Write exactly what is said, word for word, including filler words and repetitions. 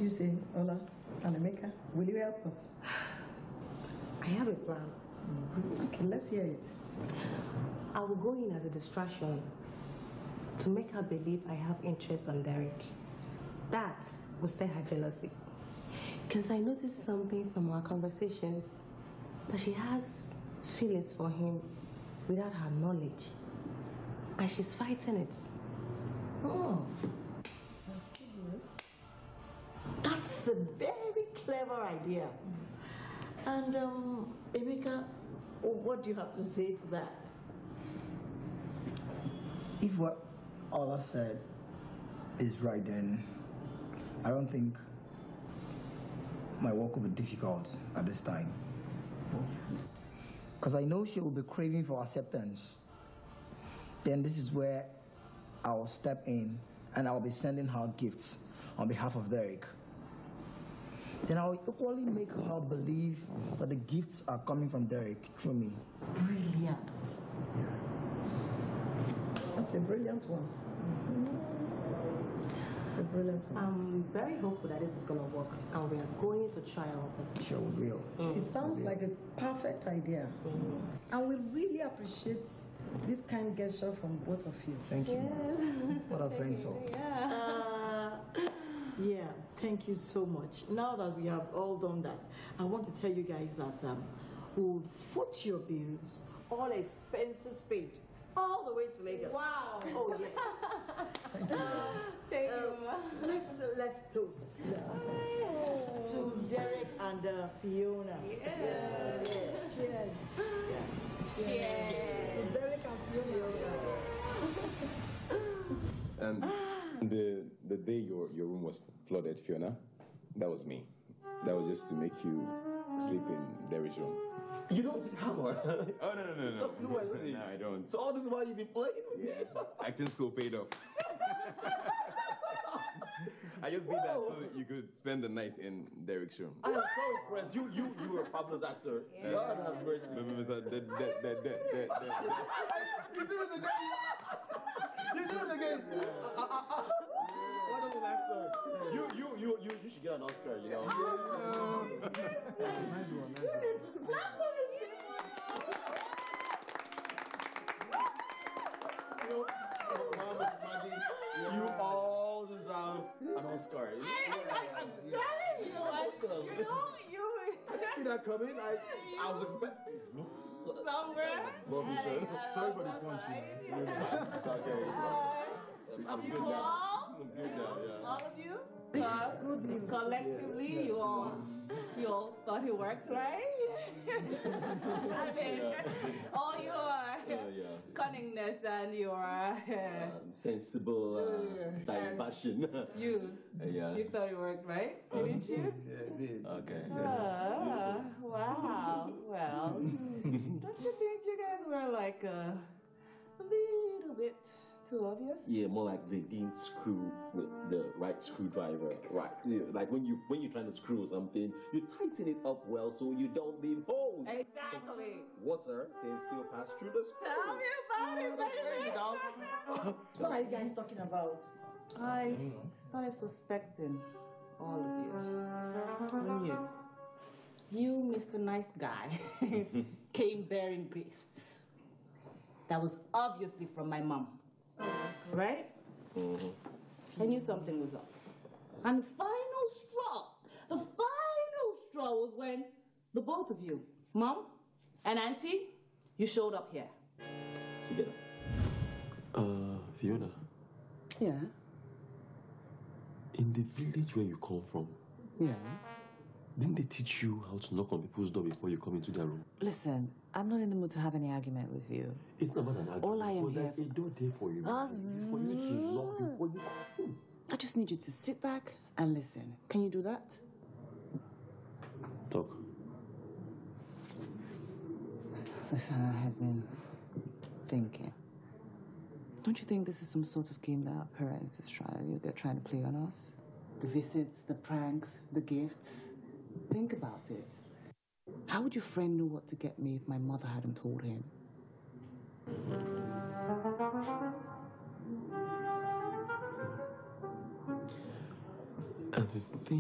do you say, Ola and Emeka? Will you help us? I have a plan. Mm-hmm. Okay, let's hear it. I will go in as a distraction to make her believe I have interest in Derek. That will stir her jealousy. Because I noticed something from our conversations that she has feelings for him without her knowledge. And she's fighting it. Oh. That's a very clever idea. And, um, Emeka, what do you have to say to that? If what Ola said is right, then I don't think my work will be difficult at this time. Because I know she will be craving for acceptance. Then this is where I'll step in and I'll be sending her gifts on behalf of Derek. Then I'll equally make her believe that the gifts are coming from Derek through me. Brilliant. That's a brilliant one. It's a brilliant one. I'm very hopeful that this is going to work, and we are going to try our best. Sure we will. Mm. It sounds like a perfect idea. Mm. And we really appreciate this kind gesture from both of you. Thank you. Yes. What are friends for? Yeah. Uh, yeah, thank you so much. Now that we have all done that, I want to tell you guys that um, we'll foot your bills, all expenses paid, all the way to Lagos. Wow. Oh, yes. Thank you. Thank uh, you. Let's, uh, let's toast yeah. to Derek and uh, Fiona. Yeah. Yeah. Yeah. Cheers. Yeah. Cheers. Cheers. To Derek and Fiona. And the the day your your room was flooded, Fiona, that was me. That was just to make you sleep in Derek's room. You don't stammer. Oh no no no no. So fluently. No, I don't. So all this while you've been playing with Yeah. me. Acting school paid off. I just did that so you could spend the night in Derek's room. I am so impressed. You you you were a fabulous actor. Yeah. God have mercy. No, no, no, so that- that- that- that- that- that- that- You did it again. You did it again. Uh, uh, uh, uh. What an actor. You you you you you should get an Oscar. You know. Nice one, nice one. You, Mom, Missus Maggie, you all deserve an Oscar. I, I, I'm telling you, I, Awesome. you know, you. I didn't see that coming. I I was expecting. Somewhere. Love you, sir. Sorry for the punch. It's okay. I'm, I'm good now. All, I'm good now, yeah. all of you, co- collectively, Yeah. you all, you all thought it worked, right? I mean, Yeah. all your Yeah, yeah. cunningness and your uh, Um, sensible uh, and fashion. you, Uh, yeah. you thought it worked, right? Didn't you? Yeah, it did. Okay. Ah, wow. Well, don't you think you guys were like uh, a little bit too obvious? Yeah, more like they didn't screw with the right screwdriver. Right. Yeah, like when you when you're trying to screw something, you tighten it up well so you don't leave holes. Exactly. Water can still pass through the screw. Tell me about Oh, it, that's baby. crazy, dog. What are you guys talking about? I started suspecting all of you. When you, you, Mister Nice Guy, came bearing gifts. That was obviously from my mom, right? Mm-hmm. I knew something was up. And the final straw, the final straw was when the both of you, Mom and Auntie, you showed up here. Together. Uh, Fiona, Yeah. in the village where you come from, Yeah. didn't they teach you how to knock on people's door before you come into their room? Listen, I'm not in the mood to have any argument with you. It's not about an argument. All I am but here there's a door there for you. Ah, For you to knock before you come in. I just need you to sit back and listen. Can you do that? Talk. Listen, I had been thinking. Don't you think this is some sort of game that our parents is trying, they're trying to play on us? The visits, the pranks, the gifts. Think about it. How would your friend know what to get me if my mother hadn't told him? And the thing